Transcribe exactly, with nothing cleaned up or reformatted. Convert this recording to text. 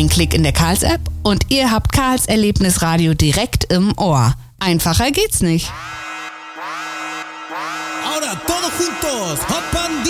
Ein Klick in der Karls-App und ihr habt Karls Erlebnisradio direkt im Ohr. Einfacher geht's nicht. Ahora todos juntos, Hop